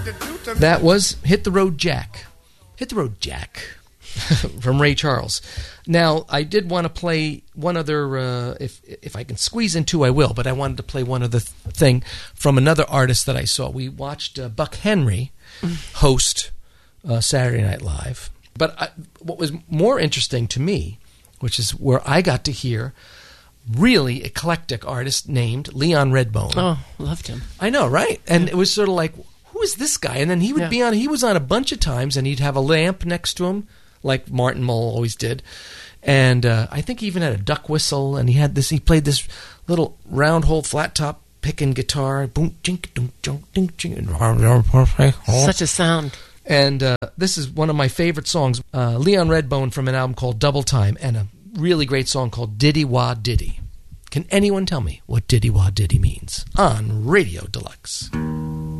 That was Hit the Road Jack. Hit the Road Jack from Ray Charles. Now, I did want to play one other, if I can squeeze in two, I will, but I wanted to play one other thing from another artist that I saw. We watched Buck Henry host Saturday Night Live. But what was more interesting to me, which is where I got to hear really eclectic artist named Leon Redbone. Oh, loved him. I know, right? And it was sort of like, who is this guy? And then he would be on, he was on a bunch of times, and he'd have a lamp next to him, like Martin Mull always did. And I think he even had a duck whistle, and he played this little round hole flat top picking guitar. Boom, jink, dunk, junk, dink, jink. Such a sound. And this is one of my favorite songs, Leon Redbone from an album called Double Time, and a really great song called Diddy Wah Diddy. Can anyone tell me what Diddy Wah Diddy means? On Radio Deluxe.